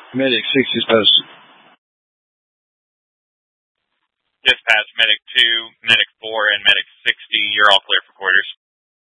Medic 6 is posted. Dispatch, Medic 2, Medic 4, and Medic 60, you're all